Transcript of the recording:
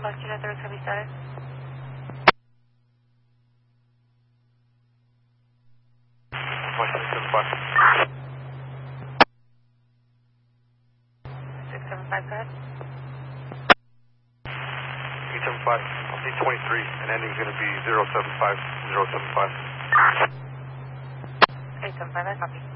Lost you, there was heavy status. 675, go ahead. 875, I'll see 23, and ending's going to be 075, 075. 875, I copy.